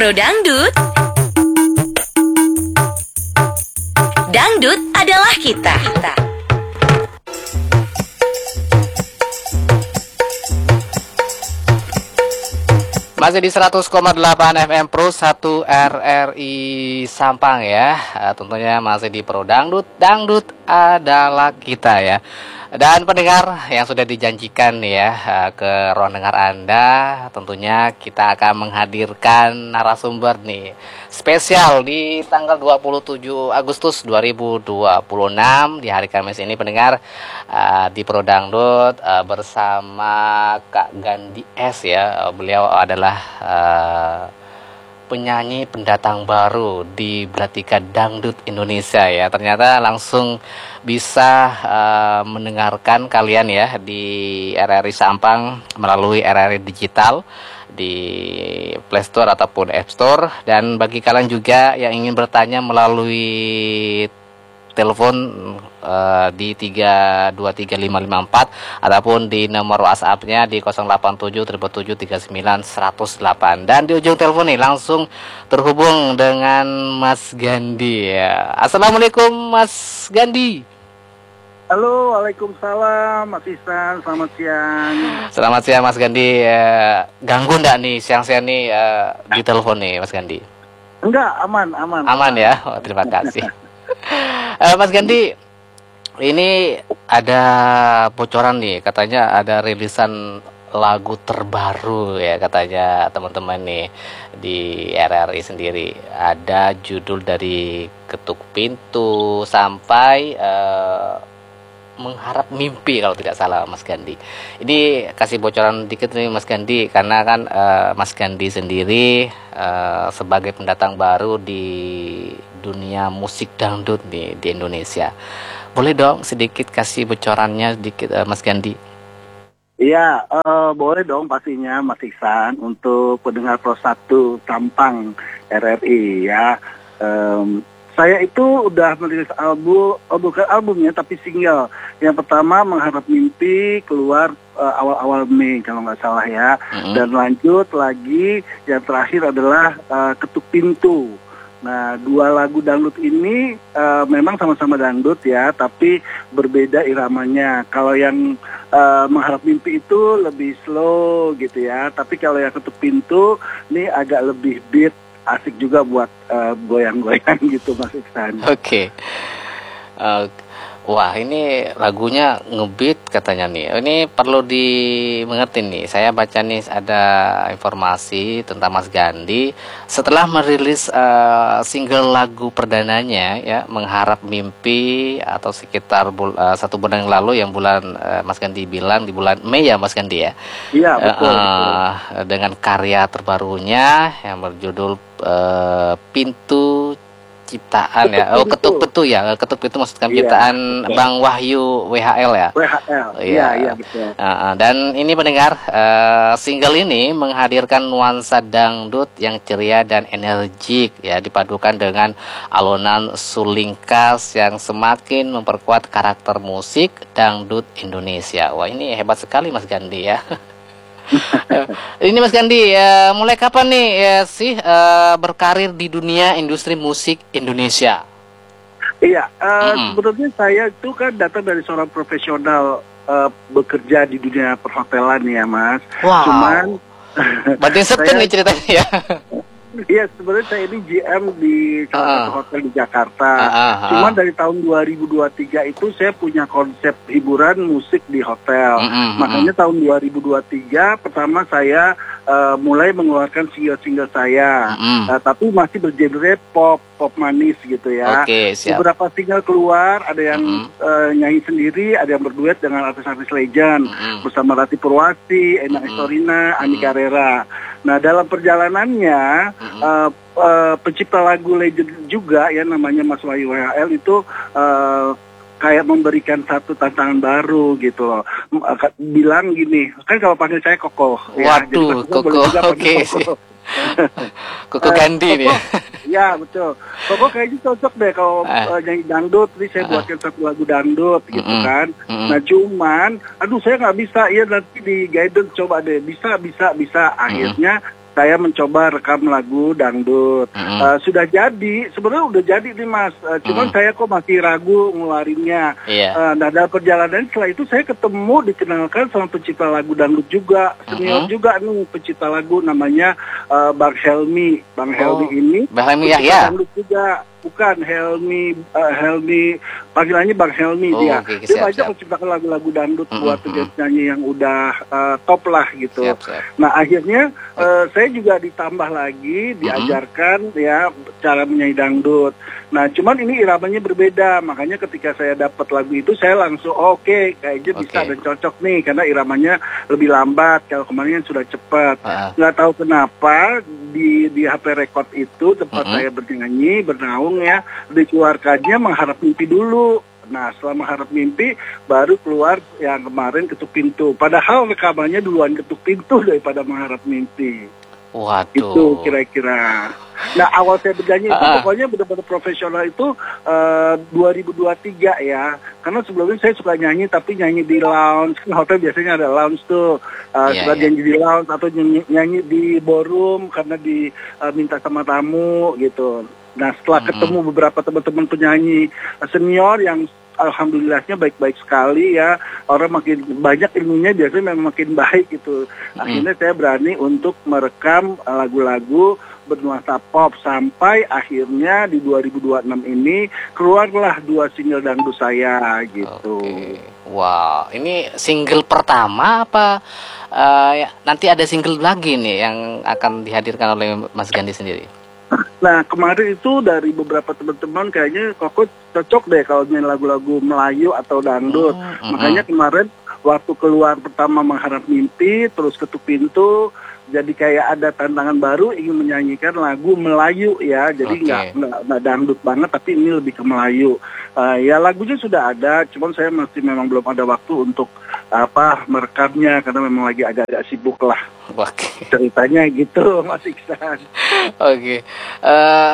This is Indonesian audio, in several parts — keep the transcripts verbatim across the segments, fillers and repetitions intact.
Pro Dangdut. Dangdut adalah kita. Masih di seratus koma delapan F M Pro satu R R I Sampang ya. Uh, tentunya masih di Pro Dangdut. Dangdut adalah kita ya. Dan pendengar yang sudah dijanjikan ya uh, ke ruang dengar Anda, tentunya kita akan menghadirkan narasumber nih spesial di tanggal dua puluh tujuh Agustus dua ribu dua puluh enam di hari Kamis ini, pendengar, uh, di Pro Dangdut uh, bersama Kak Gandhi S ya. Uh, beliau adalah uh, penyanyi pendatang baru di Belatika Dangdut Indonesia ya. Ternyata langsung bisa uh, mendengarkan kalian ya di R R I Sampang melalui R R I Digital di Play Store ataupun App Store. Dan bagi kalian juga yang ingin bertanya melalui telepon uh, di tiga dua tiga lima lima empat ataupun di nomor WhatsApp-nya di nol delapan tujuh tujuh tujuh tiga sembilan satu nol delapan. Dan di ujung telepon nih langsung terhubung dengan Mas Gandhi ya. Assalamualaikum Mas Gandhi. Halo, waalaikumsalam Mas Ihsan, selamat siang. Selamat siang Mas Gandhi. Uh, ganggu enggak nih siang-siang nih uh, di telepon nih Mas Gandhi? Enggak, aman, aman. Aman ya. Oh, terima kasih. uh, Mas Gandhi, ini ada bocoran nih, katanya ada rilisan lagu terbaru ya katanya teman-teman nih di R R I sendiri. Ada judul dari Ketuk Pintu sampai uh, Mengharap Mimpi kalau tidak salah Mas Gandhi. Ini kasih bocoran dikit nih Mas Gandhi, karena kan uh, Mas Gandhi sendiri uh, sebagai pendatang baru di dunia musik dangdut nih di Indonesia. Boleh dong sedikit kasih bocorannya sedikit uh, Mas Gandhi? Iya, uh, boleh dong pastinya Mas Ihsan, untuk pendengar Pro satu Sampang R R I ya. Um, Saya itu udah merilis album, oh bukan albumnya tapi single. Yang pertama Mengharap Mimpi keluar uh, awal-awal Mei kalau nggak salah ya. Mm-hmm. Dan lanjut lagi yang terakhir adalah uh, Ketuk Pintu. Nah, dua lagu dangdut ini uh, memang sama-sama dangdut ya, tapi berbeda iramanya. Kalau yang uh, Mengharap Mimpi itu lebih slow gitu ya, tapi kalau yang Ketuk Pintu ini agak lebih beat. Asik juga buat uh, goyang-goyang gitu Mas Iksan. Oke. Okay. Uh, wah, ini lagunya ngebeat katanya nih. Ini perlu dimengerti nih. Saya baca nih ada informasi tentang Mas Gandhi setelah merilis uh, single lagu perdananya ya, Mengharap Mimpi, atau sekitar bul- uh, satu bulan yang lalu, yang bulan uh, Mas Gandhi bilang di bulan Mei ya Mas Gandhi ya. Iya betul, uh, betul. Dengan karya terbarunya yang berjudul uh, Pintu Ciptaan ketuk ya. Oh, Ketuk Pintu ya. Ketuk Pintu maksudkan iya, ciptaan betul. Bang Wahyu W H L ya. W H L. Iya, iya betul. Uh, dan ini pendengar, uh, single ini menghadirkan nuansa dangdut yang ceria dan energik ya, dipadukan dengan alunan suling khas yang semakin memperkuat karakter musik dangdut Indonesia. Wah, ini hebat sekali Mas Gandhi ya. Ini Mas Gandhi, ya, mulai kapan nih ya sih uh, berkarir di dunia industri musik Indonesia? Iya, uh, mm-hmm. Sebetulnya saya itu kan datang dari seorang profesional uh, bekerja di dunia perhotelan ya Mas. Wow. Cuman berarti sepen nih ceritanya ya. Iya, sebenarnya saya ini G M di salah uh, satu hotel di Jakarta. Uh, uh, uh. Cuman dari tahun dua ribu dua puluh tiga itu saya punya konsep hiburan musik di hotel. Uh, uh, uh. Makanya tahun dua ribu dua puluh tiga pertama saya uh, mulai mengeluarkan single-single saya. Uh, uh. Uh, tapi masih bergenre pop, pop manis gitu ya. Okay, siap. Beberapa single keluar, ada yang uh, uh, nyanyi sendiri, ada yang berduet dengan artis-artis legend. Uh, uh. Bersama Rati Purwasi, Ena uh, uh. Estorina, Ani uh, Carrera. Nah, dalam perjalanannya mm-hmm. uh, uh, pencipta lagu legend juga ya, namanya Mas Wahyu W H L itu uh, kayak memberikan satu tantangan baru gitu loh. Bilang gini, kan kalau panggil saya Koko. Waduh, ya, Koko, oke okay. Koko Gandhi nih. Ya betul. Koko kayaknya cocok deh kalau uh, nyanyi dangdut. Jadi saya uh, buatkan satu lagu dangdut gitu uh, kan. Uh, Nah cuman, aduh saya nggak bisa. Ya nanti di guidance coba deh. Bisa, bisa, bisa. Akhirnya saya mencoba rekam lagu dangdut. Mm-hmm. Uh, sudah jadi, sebenarnya udah jadi nih Mas. Uh, cuman mm-hmm. saya kok masih ragu ngeluarinnya. Yeah. Uh, nah dalam perjalanan setelah itu saya ketemu dikenalkan sama pencipta lagu dangdut juga, senior mm-hmm. juga nih pencipta lagu namanya uh, Bang Helmi. Bang oh, Helmi ini. Bang Helmi ya. Dangdut juga. Bukan Helmi, uh, Helmi panggilannya Bang Helmi oh, dia. Okay, dia siap, banyak siap. menciptakan lagu-lagu dangdut mm-hmm. buat penyanyi yang udah uh, top lah gitu. Siap, siap. Nah akhirnya uh, saya juga ditambah lagi diajarkan mm-hmm. ya cara menyanyi dangdut. Nah cuman ini iramanya berbeda, makanya ketika saya dapat lagu itu saya langsung oke okay, kayaknya okay. bisa dan cocok nih karena iramanya lebih lambat. Kalau kemarin kan sudah cepat. Uh-huh. Nggak tahu kenapa di di H P record itu tempat mm-hmm. saya bernyanyi bernaung ya dikeluarkannya Mengharap Mimpi dulu. Nah setelah Mengharap Mimpi baru keluar yang kemarin Ketuk Pintu. Padahal rekamannya duluan Ketuk Pintu daripada Mengharap Mimpi. Waduh. Itu kira-kira. Nah awal saya bernyanyi itu uh. pokoknya benar-benar profesional itu uh, dua ribu dua puluh tiga ya. Karena sebelumnya saya suka nyanyi tapi nyanyi di lounge. Kan hotel biasanya ada lounge tuh. Uh, yeah, suka yeah. nyanyi di lounge atau nyanyi, nyanyi di ballroom karena diminta uh, sama tamu gitu. Nah setelah mm-hmm. ketemu beberapa teman-teman penyanyi senior yang alhamdulillahnya baik-baik sekali ya, orang makin banyak ilmunya biasanya memang makin baik gitu. Akhirnya mm-hmm. saya berani untuk merekam lagu-lagu bernuansa pop sampai akhirnya di dua ribu dua puluh enam ini keluarlah dua single dangdut saya gitu. Okay. Wow, ini single pertama apa uh, ya, nanti ada single lagi nih yang akan dihadirkan oleh Mas Gandhi sendiri? Nah kemarin itu dari beberapa teman-teman kayaknya Koko cocok deh kalau nyanyi lagu-lagu Melayu atau dangdut. Mm-hmm. Makanya kemarin waktu keluar pertama Mengharap Mimpi, terus Ketuk Pintu, jadi kayak ada tantangan baru ingin menyanyikan lagu Melayu ya. Jadi nggak okay. nggak dangdut banget tapi ini lebih ke Melayu. Uh, ya lagunya sudah ada, cuman saya masih memang belum ada waktu untuk apa merekamnya karena memang lagi agak-agak sibuk lah. Okay. Ceritanya gitu Mas Iksan. Oke. Okay. Uh,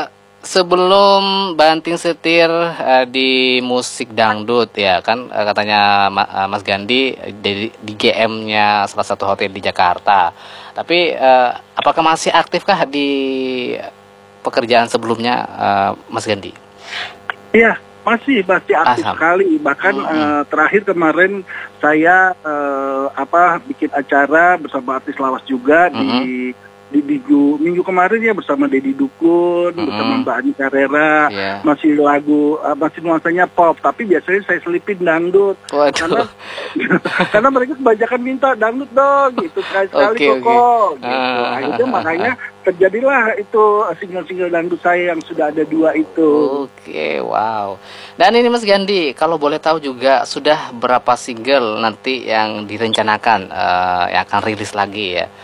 sebelum banting setir uh, di musik dangdut ya kan uh, katanya uh, Mas Gandhi di, di G M-nya salah satu hotel di Jakarta. Tapi uh, apakah masih aktifkah di pekerjaan sebelumnya uh, Mas Gandhi? Iya. Masih, masih aktif Asam. sekali. Bahkan hmm. uh, terakhir kemarin saya uh, apa bikin acara bersama artis lawas juga hmm. di di minggu minggu kemarin ya bersama Deddy Dukun, hmm. bersama Mbak Ani Carrera, yeah. masih lagu uh, masih nuansanya pop, tapi biasanya saya selipin dangdut. Waduh. Karena karena mereka kebanyakan minta dangdut dong, gitu sekali-sekali okay, kok. Okay. Gitu. Uh, Akhirnya uh, makanya terjadilah itu single-single dangdut saya yang sudah ada dua itu. Oke, okay, wow. Dan ini Mas Gandhi, kalau boleh tahu juga sudah berapa single nanti yang direncanakan uh, yang akan rilis lagi ya?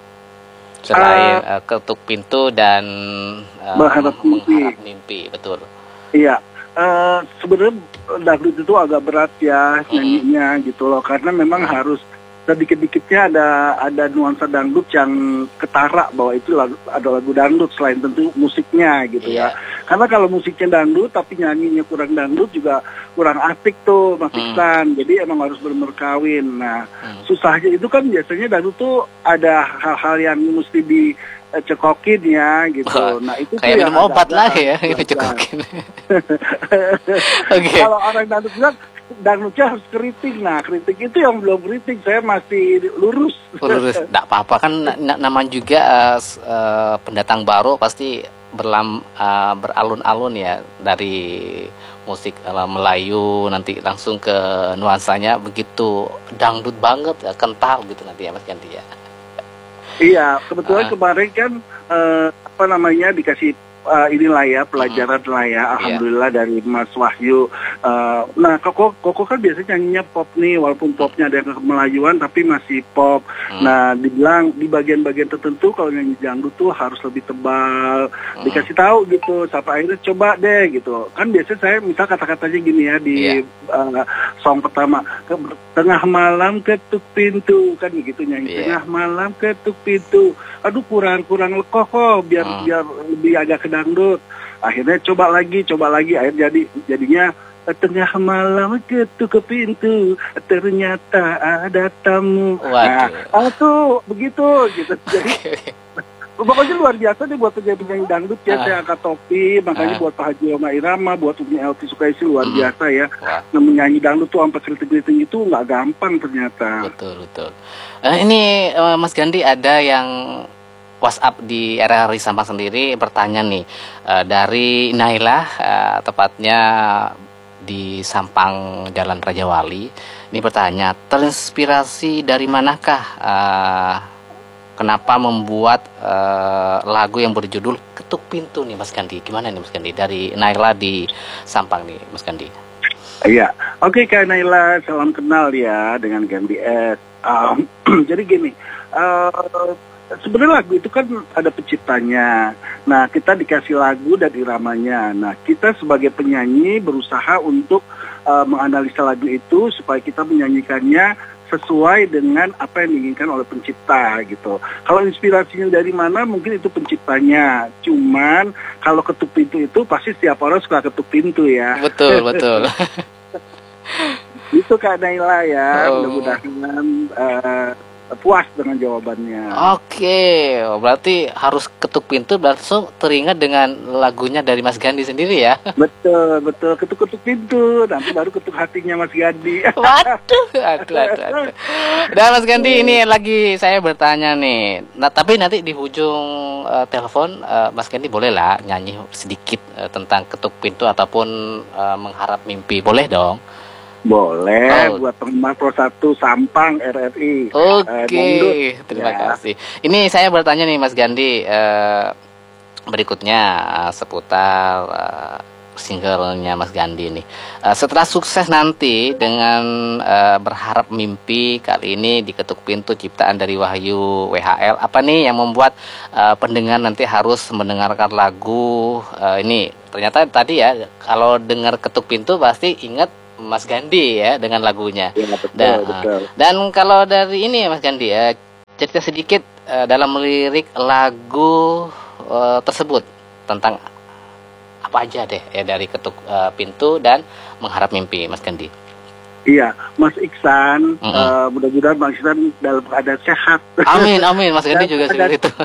Selain uh, uh, Ketuk Pintu dan uh, Mengharap Mimpi. Mengharap Mimpi, betul. Iya, uh, sebenarnya dangdut itu agak berat ya nyanyinya mm. gitu loh, karena memang mm. harus sedikit-dikitnya ada ada nuansa dangdut yang ketara bahwa itu lagu, ada lagu dangdut selain tentu musiknya gitu yeah. ya. Karena kalau musiknya dangdut tapi nyanyinya kurang dangdut juga kurang asik tuh Mas Iksan. Hmm. Jadi emang harus benar-benar kawin. Nah hmm. susahnya itu kan biasanya dangdut tuh ada hal-hal yang mesti dicekokin ya gitu. Oh, nah itu kayak minum obat lah ya dicekokin. Okay. Kalau orang dangdut bilang dangdutnya harus keriting. Nah keriting itu yang belum keriting, saya masih lurus. Lurus, tidak apa-apa kan n- namanya juga uh, uh, pendatang baru pasti berlam uh, beralun-alun ya dari musik uh, Melayu nanti langsung ke nuansanya begitu dangdut banget ya, kental gitu nanti ya Mas Gandhi ya. Iya kebetulan uh. kemarin kan uh, apa namanya dikasih Uh, inilah ya pelajaran mm-hmm. lah ya, alhamdulillah yeah. dari Mas Wahyu. Uh, nah Koko Koko kan biasanya nyanyinya pop nih, walaupun popnya ada yang kemelayuan tapi masih pop. Mm. Nah dibilang di bagian-bagian tertentu kalau nyanyi dangdut tuh harus lebih tebal. Mm. Dikasih tahu gitu, sampai akhirnya coba deh gitu. Kan biasanya saya misal kata-katanya gini ya di yeah. uh, song pertama, ke, tengah malam ketuk pintu kan gitu nyanyi. Yeah. Tengah malam ketuk pintu. Aduh kurang-kurang lekoh kok biar mm. biar lebih agak ke dangdut. Akhirnya coba lagi, coba lagi, akhirnya jadi jadinya tengah malam ketuk ke pintu, ternyata ada tamu. Waduh. Nah, aku begitu gitu. Jadi Pokoknya luar biasa deh buat penyanyi dangdut ya. Ah. Saya angkat topi, makanya Ah. buat Pak Haji Roma Irama, buat Umi Elti Sukaisi luar Mm. biasa ya. Wah. Nah, menyanyi dangdut tuh sampai keriting-keriting itu nggak gampang ternyata. Betul, betul. Eh, ini eh, Mas Gandhi, ada yang WhatsApp di R R I Sampang sendiri bertanya nih, eh, dari Naila, eh, tepatnya di Sampang Jalan Raja Wali. Ini bertanya, terinspirasi dari manakah? eh, kenapa membuat eh, lagu yang berjudul Ketuk Pintu nih Mas Gandhi? Gimana nih Mas Gandhi? Dari Naila di Sampang nih Mas Gandhi. Iya, oke Kak Naila, salam kenal ya dengan Gandhi S. Um, jadi gini, uh, sebenarnya lagu itu kan ada penciptanya. Nah, kita dikasih lagu dan iramanya. Nah, kita sebagai penyanyi berusaha untuk uh, menganalisa lagu itu supaya kita menyanyikannya sesuai dengan apa yang diinginkan oleh pencipta gitu. Kalau inspirasinya dari mana, mungkin itu penciptanya. Cuman kalau ketuk pintu itu pasti setiap orang suka ketuk pintu ya. Betul, betul. Itu Kak Naila ya. Oh. Mudah-mudahan uh, puas dengan jawabannya. Oke, berarti harus ketuk pintu, langsung teringat dengan lagunya dari Mas Gandhi sendiri ya. Betul, betul. Ketuk-ketuk pintu, nanti baru ketuk hatinya Mas Gandhi. Waduh, aduh, aduh, aduh. Dan Mas Gandhi, ini lagi saya bertanya nih. Nah, tapi nanti di ujung eh, telepon, eh, Mas Gandhi boleh lah nyanyi sedikit eh, tentang ketuk pintu ataupun eh, mengharap mimpi, boleh dong? Boleh, Oh. buat penggemar Pro satu Sampang R R I. Oke, Eh, dangdut. terima Ya. kasih. Ini saya bertanya nih Mas Gandhi, eh, berikutnya eh, seputar eh, singlenya Mas Gandhi nih. Eh, setelah sukses nanti dengan eh, berharap mimpi, kali ini diketuk pintu ciptaan dari Wahyu W H L, apa nih yang membuat eh, pendengar nanti harus mendengarkan lagu eh, ini? Ternyata tadi ya, kalau dengar ketuk pintu pasti ingat Mas Gandhi ya dengan lagunya. Ya, betul, Dan, betul. dan kalau dari ini Mas Gandhi ya, cerita sedikit eh, dalam lirik lagu eh, tersebut tentang apa aja deh ya, dari ketuk eh, pintu dan mengharap mimpi Mas Gandhi. Iya, Mas Iksan, Mm-mm. eh, mudah-mudahan Mas Iksan dalam keadaan sehat. Amin, amin. Mas Gandhi juga seperti itu.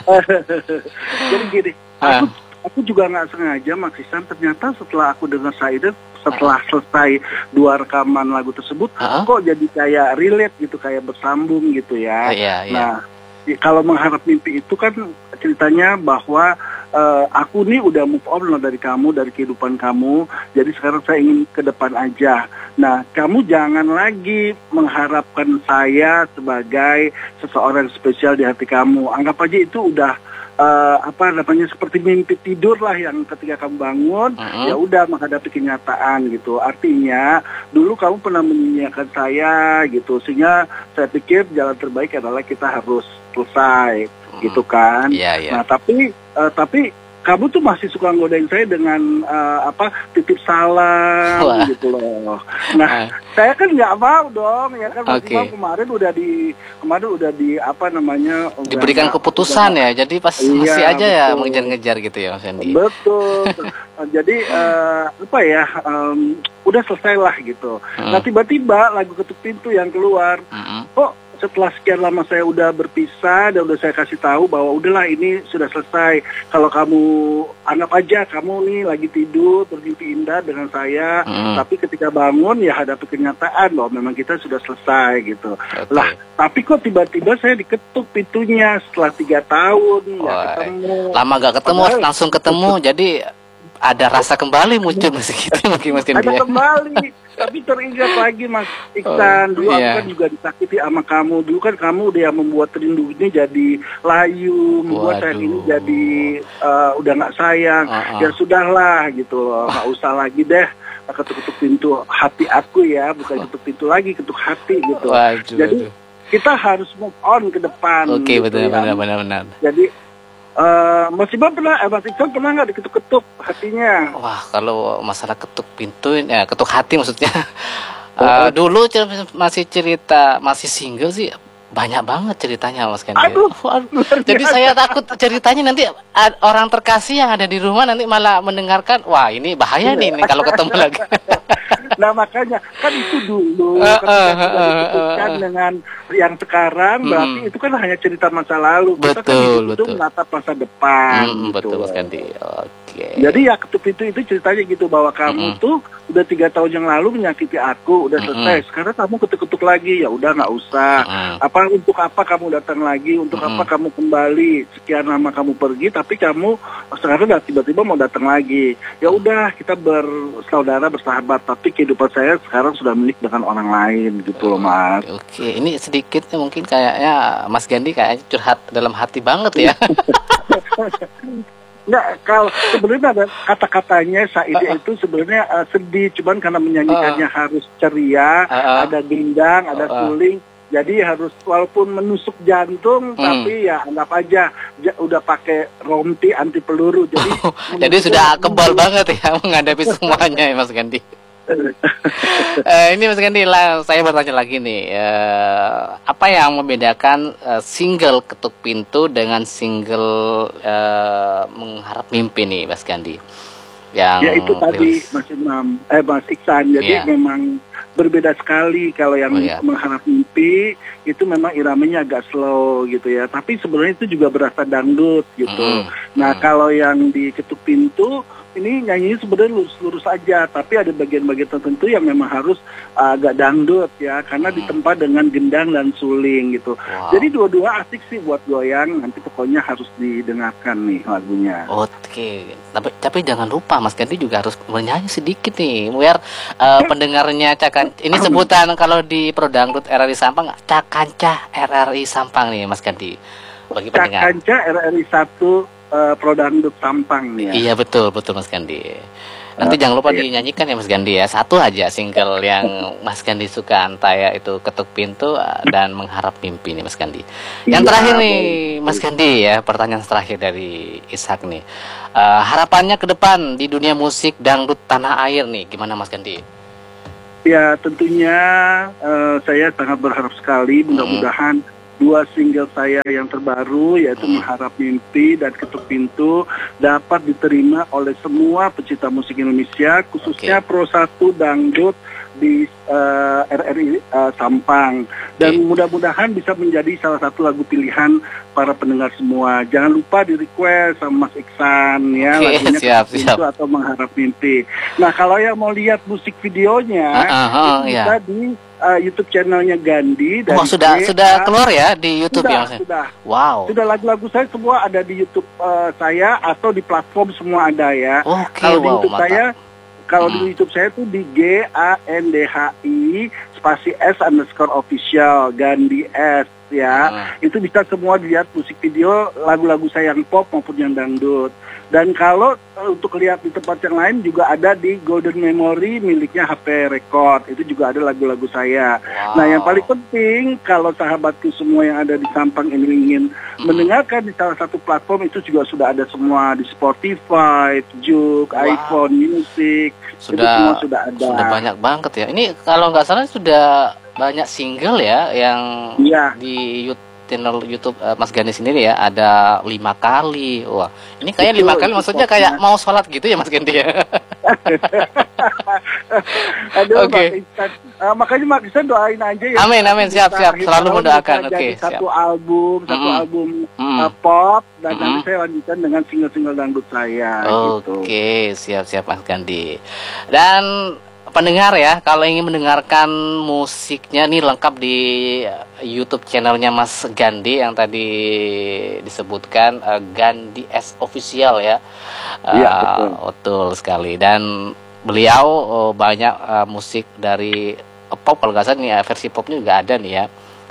Jadi gini, aku aku juga nggak sengaja Mas Iksan, ternyata setelah aku dengar Saidat, setelah selesai dua rekaman lagu tersebut, Uh-uh. kok jadi kayak relate gitu, kayak bersambung gitu ya. Oh, iya, iya. Nah, i- kalau mengharap mimpi itu kan ceritanya bahwa eh, aku nih udah move on loh dari kamu, dari kehidupan kamu, jadi sekarang saya ingin ke depan aja. Nah, kamu jangan lagi mengharapkan saya sebagai seseorang spesial di hati kamu. Anggap aja itu udah eh, apa namanya, seperti mimpi tidur lah, yang ketika kamu bangun Mm-mm. ya udah menghadapi kenyataan gitu. Artinya dulu kamu pernah menyanyiakan saya gitu, sehingga saya pikir jalan terbaik adalah kita harus selesai gitu kan. Iya, iya. Nah tapi eh, tapi kamu tuh masih suka ngodain saya dengan eh, apa titip salam Wah. gitu loh. Nah Ah. saya kan nggak mau dong ya kan, Mas Oke. Imam kemarin udah di kemarin udah di apa namanya udah Diberikan nggak- keputusan udah- ya, jadi pas Iya, masih aja ya betul. mengejar-ngejar gitu ya Mas Gandhi. Betul. Jadi eh, apa ya, em, udah selesai lah gitu. Hmm. Nah tiba-tiba lagu ketuk pintu yang keluar, Mm-mm. kok setelah sekian lama saya udah berpisah dan udah saya kasih tahu bahwa udahlah ini sudah selesai. Kalau kamu anggap aja kamu nih lagi tidur bermimpi indah dengan saya, Mm. tapi ketika bangun ya hadapi kenyataan bahwa memang kita sudah selesai gitu. Oke. Lah, tapi kok tiba-tiba saya diketuk pintunya setelah tiga tahun nggak Wah, ketemu. lama gak ketemu, Padahal- langsung ketemu, jadi ada rasa kembali muncul musik itu mungkin Mas Gandhi Ada ya. kembali, tapi teringat lagi Mas Iksan. Dulu Oh, aku iya. kan juga disakiti sama kamu. Dulu kan kamu udah yang membuat rindu ini jadi layu, membuat saya Waduh. ini jadi eh, udah nggak sayang. Uh-uh. Ya sudahlah gitu loh, nggak usah lagi deh ketuk-ketuk pintu hati aku ya, bukan ketuk pintu lagi, ketuk hati gitu. Waduh, Jadi waduh. kita harus move on ke depan. Oke, gitu betul, ya. benar, benar, benar. Jadi eh, Mas Iqbal pernah, eh, Mas Iksan pernah nggak diketuk-ketuk hatinya? Wah, kalau masalah ketuk pintu, ya ketuk hati maksudnya. Eh, dulu cer- masih cerita masih single sih banyak banget ceritanya Mas Gandhi. Aduh, Waduh. luar Jadi biasa. saya takut ceritanya nanti a- orang terkasih yang ada di rumah nanti malah mendengarkan, wah ini bahaya nih, nih kalau ketemu lagi. Nah makanya kan itu dulu Uh, ketika uh, sudah uh, uh, disebutkan uh. dengan yang sekarang, Hmm. berarti itu kan hanya cerita masa lalu. Kita kan Betul, hidup itu betul. menatap masa depan. Mm, gitu. betul Mas Gandhi. Oke. Jadi ya ketuk pintu itu ceritanya gitu bahwa kamu Mm-mm. tuh udah tiga tahun yang lalu menyakiti aku, udah selesai. Mm-mm. Sekarang kamu ketuk-ketuk lagi, ya udah nggak usah. Mm-mm. Apa untuk apa kamu datang lagi? Untuk Mm-mm. apa kamu kembali? Sekian lama kamu pergi, tapi kamu sekarang udah tiba-tiba mau datang lagi. Ya udah kita bersaudara bersahabat, tapi kehidupan saya sekarang sudah milik dengan orang lain gitu loh Mas. Oke, ini sedikit mungkin kayaknya Mas Gandhi kayaknya curhat dalam hati banget ya. Nggak, kalau sebenarnya ada kata-katanya Saidi itu sebenarnya uh, sedih, cuman karena menyanyikannya Uh. harus ceria, Uh-uh. ada gendang, ada Uh-uh. suling, jadi harus walaupun menusuk jantung, Hmm. tapi ya anggap aja ja- udah pakai rompi anti peluru, jadi Jadi sudah kebal banget ya menghadapi semuanya ya Mas Gandhi. Eh, ini Mas Gandhi lah, saya bertanya lagi nih, eh, apa yang membedakan eh, single Ketuk Pintu dengan single eh, Mengharap Mimpi nih Mas Gandhi? Yang ya itu tadi rilis. Mas Imam, eh Mas Iksan, jadi Iya. memang berbeda sekali. Kalau yang Oh, iya. Mengharap Mimpi itu memang iramanya agak slow gitu ya, tapi sebenarnya itu juga berasa dangdut gitu. Mm-mm. Nah Mm. kalau yang di Ketuk Pintu ini nyanyinya sebenarnya lurus-lurus aja, tapi ada bagian-bagian tertentu yang memang harus uh, agak dangdut ya, karena Hmm. ditempa dengan gendang dan suling gitu. Wow. Jadi dua-dua asik sih buat goyang, nanti pokoknya harus didengarkan nih lagunya. Oke, tapi tapi jangan lupa Mas Gandhi juga harus menyanyi sedikit nih, biar eh, pendengarnya Cakan. Ini sebutan kalau di Prodangdut R R I Sampang, Cakancah R R I Sampang nih Mas Gandhi. Bagi pendengar. Cakanca R R I satu uh, Prodangdut Sampang nih ya. Iya betul betul Mas Gandhi. Nanti Uh, jangan lupa iya. dinyanyikan ya Mas Gandhi ya. Satu aja single yang Mas Gandhi suka, antaya itu Ketuk Pintu uh, dan Mengharap Mimpi nih Mas Gandhi. Yang Iya, terakhir nih boleh. Mas Gandhi ya, pertanyaan terakhir dari Ishak nih. Uh, harapannya ke depan di dunia musik dangdut tanah air nih, gimana Mas Gandhi? Ya tentunya eh, saya sangat berharap sekali mudah-mudahan dua single saya yang terbaru yaitu Hmm. Mengharap Mimpi dan Ketuk Pintu dapat diterima oleh semua pecinta musik Indonesia, khususnya Pro satu Dangdut di eh, R R I eh, Sampang, dan Oke. mudah-mudahan bisa menjadi salah satu lagu pilihan para pendengar semua. Jangan lupa di request sama Mas Iksan ya, Oke, lagunya siap, Ketuk Pintu siap. atau Mengharap Mimpi. Nah kalau yang mau lihat musik videonya Ah, ah, ah, itu ya. bisa di uh, YouTube channelnya Gandhi. Wah, dari sudah G A. sudah keluar ya di YouTube Sudah, ya Mas? sudah. Wow. Sudah lagu-lagu saya semua ada di YouTube uh, saya atau di platform semua ada ya. Oke, Kalau di wow, YouTube mantap. saya, kalau di Hmm. YouTube saya tuh di G A N D H I spasi S underscore official Gandhi S ya. Hmm. Itu bisa semua dilihat musik video lagu-lagu saya yang pop maupun yang dangdut. Dan kalau uh, untuk lihat di tempat yang lain juga ada di Golden Memory miliknya H P Record. Itu juga ada lagu-lagu saya. Wow. Nah yang paling penting kalau sahabatku semua yang ada di Sampang ini ingin Hmm. mendengarkan di salah satu platform, itu juga sudah ada semua di Spotify, Juke, Wow. iPhone Music, itu Sudah semua sudah ada. sudah banyak banget ya. Ini kalau nggak salah sudah banyak single ya yang Iya. di YouTube, channel YouTube eh, Mas Gandhi sendiri ya, ada lima kali. Wah, ini kayak Betul, lima kali itu maksudnya popnya. kayak mau sholat gitu ya Mas Gandhi ya. Aduh, Oke. Mas Iksan. Eh, makanya Mas Iksan doain aja ya. Amin, amin. Siap, Bisa siap. akhir Selalu tahun mendoakan. bisa Oke, jadi siap. satu album, satu Mm-mm. album Mm-mm. eh, pop, dan Mm-mm. nanti saya lanjutkan dengan single-single dangdut saya. Gitu. Oke, siap-siap Mas Gandhi. Dan pendengar ya, kalau ingin mendengarkan musiknya nih lengkap di YouTube channelnya Mas Gandhi yang tadi disebutkan, eh, Gandhi S Official ya. Iya, Eh, betul. betul sekali. Dan beliau eh, banyak eh, musik dari eh, pop, kalau nggak salah nih eh, versi popnya juga ada nih ya.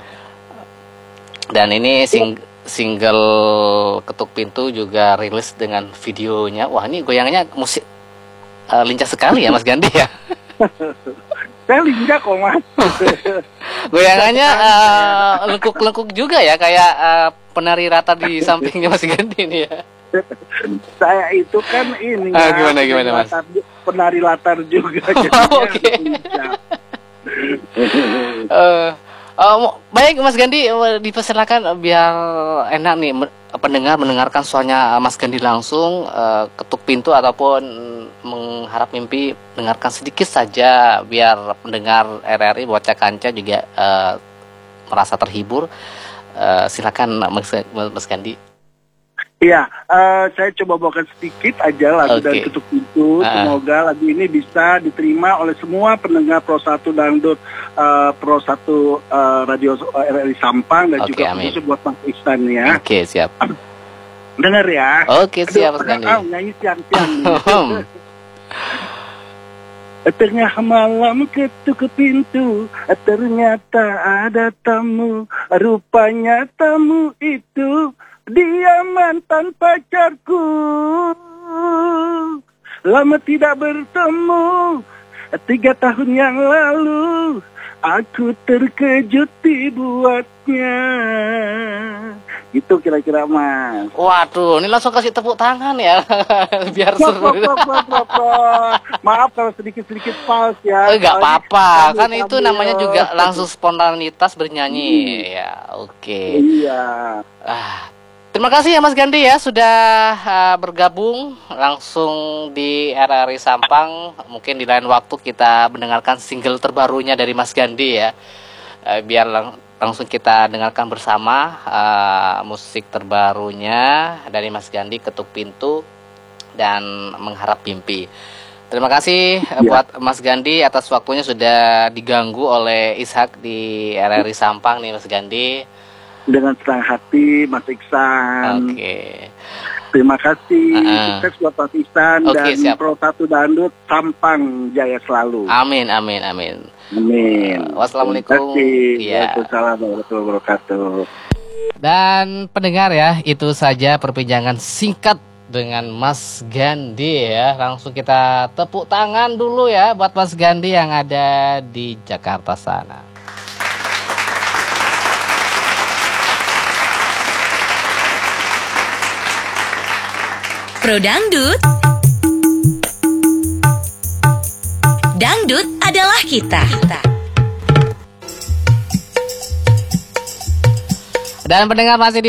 Dan ini sing single Ketuk Pintu juga rilis dengan videonya. Wah, ini goyangannya musik eh, lincah sekali ya Mas Gandhi ya. Saya lincah kok Mas. Goyangannya eh, lengkuk-lengkuk juga ya, kayak eh, penari rata di sampingnya Mas Gandhi ini ya. Saya itu kan ini Ah, ya, gimana, gimana, Mas? latar, penari latar juga. Oh, jadinya oke. lincah. Eh, Oh, baik Mas Gandhi, eh, dipersilakan biar enak nih men- pendengar mendengarkan suaranya Mas Gandhi langsung, eh, ketuk pintu ataupun mengharap mimpi, dengarkan sedikit saja biar pendengar R R I Bocah Kanca juga eh, merasa terhibur. Eh, silakan Mas, Mas Gandhi. Iya, eh, saya coba bawakan sedikit aja lagu Oke. dari Ketuk Pintu. Ah. Semoga lagu ini bisa diterima oleh semua pendengar Pro satu Dangdut, eh, Pro satu eh, Radio R R I Sampang dan Oke, juga amin. khusus buat Mas Ihsan ya. Oke, siap. Dengar ya. Oke, siap Mas Gandhi. Ah, nyanyi siang-siang nih. Tengah malam ketuk pintu, ternyata ada tamu. Rupanya tamu itu dia mantan pacarku. Lama tidak bertemu, tiga tahun yang lalu aku terkejut dibuatnya. Itu kira-kira Mas. Waduh, ini langsung kasih tepuk tangan ya, biar Plok, seru. plok, plok, plok, plok, plok. Maaf kalau sedikit-sedikit pause ya. Enggak Soalnya apa-apa, kami- kan itu kami, namanya eh, juga langsung spontanitas bernyanyi. Ya, oke. Iya. Ah, terima kasih ya Mas Gandhi ya sudah ah, bergabung langsung di R R I Sampang. Mungkin di lain waktu kita mendengarkan single terbarunya dari Mas Gandhi ya. Eh, biar lang- langsung kita dengarkan bersama ah, musik terbarunya dari Mas Gandhi, Ketuk Pintu dan Mengharap Mimpi. Terima kasih eh, Ya. buat Mas Gandhi atas waktunya sudah diganggu oleh Ishak di R R I Sampang nih Mas Gandhi. Dengan senang hati Mas Iksan. Oke. Terima kasih. Uh-uh. Sukses buat Mas Iksan Oke, dan siap. Pro satu Dangdut Sampang Jaya selalu. Amin, amin, amin. Amin. Uh, wassalamualaikum. Terima kasih. Iya. Waalaikumsalam warahmatullahi wabarakatuh. Dan pendengar ya, itu saja perbincangan singkat dengan Mas Gandhi ya. Langsung kita tepuk tangan dulu ya buat Mas Gandhi yang ada di Jakarta sana. Pro Dangdut. Dangdut adalah kita. Dan pendengar masih di